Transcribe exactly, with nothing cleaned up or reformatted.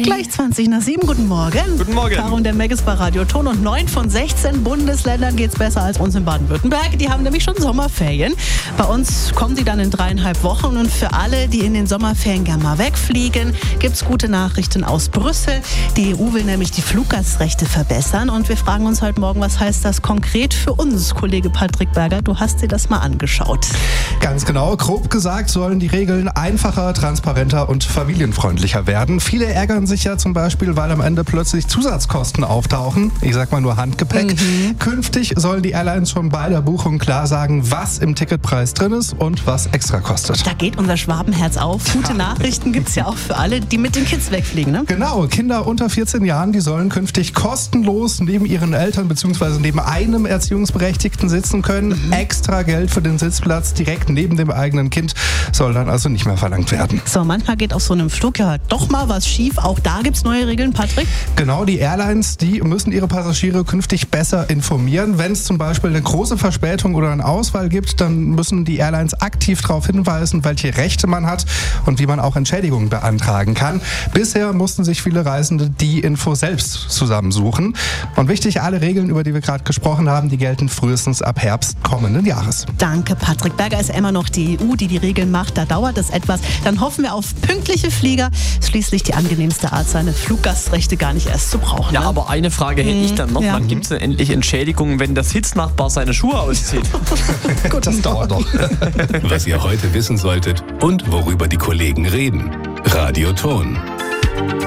Gleich zwanzig nach sieben. Guten Morgen. Guten Morgen. Caro und der Megas bei Radio Ton. Und neun von sechzehn Bundesländern geht's besser als uns in Baden-Württemberg. Die haben nämlich schon Sommerferien. Bei uns kommen die dann in dreieinhalb Wochen. Und für alle, die in den Sommerferien gerne mal wegfliegen, gibt's gute Nachrichten aus Brüssel. Die E U will nämlich die Fluggastrechte verbessern. Und wir fragen uns heute Morgen, was heißt das konkret für uns? Kollege Patrick Berger, du hast dir das mal angeschaut. Ganz genau. Grob gesagt sollen die Regeln einfacher, transparenter und familienfreundlicher werden. Viele ärgern sich ja zum Beispiel, weil am Ende plötzlich Zusatzkosten auftauchen. Ich sag mal nur Handgepäck. Mhm. Künftig sollen die Airlines schon bei der Buchung klar sagen, was im Ticketpreis drin ist und was extra kostet. Da geht unser Schwabenherz auf. Gute Nachrichten gibt's ja auch für alle, die mit den Kids wegfliegen, ne? Genau. Kinder unter vierzehn Jahren, die sollen künftig kostenlos neben ihren Eltern bzw. neben einem Erziehungsberechtigten sitzen können. Mhm. Extra Geld für den Sitzplatz direkt neben dem eigenen Kind soll dann also nicht mehr verlangt werden. So, manchmal geht auf so einem Flug ja doch mal was schief. Auch da gibt's neue Regeln, Patrick? Genau, die Airlines, die müssen ihre Passagiere künftig besser informieren. Wenn es zum Beispiel eine große Verspätung oder einen Ausfall gibt, dann müssen die Airlines aktiv darauf hinweisen, welche Rechte man hat und wie man auch Entschädigungen beantragen kann. Bisher mussten sich viele Reisende die Info selbst zusammensuchen. Und wichtig, alle Regeln, über die wir gerade gesprochen haben, die gelten frühestens ab Herbst kommenden Jahres. Danke, Patrick Berger. Ist immer noch die E U, die die Regeln macht. Da dauert es etwas. Dann hoffen wir auf pünktliche Flieger. Schließlich die angenehmste Art, seine Fluggastrechte gar nicht erst zu brauchen. Ja, ne? aber eine Frage hätte ich dann noch. Ja. Wann gibt es denn endlich Entschädigungen, wenn der Sitznachbar seine Schuhe auszieht? Gut, das dauert doch. Was ihr heute wissen solltet und worüber die Kollegen reden. Radio Ton.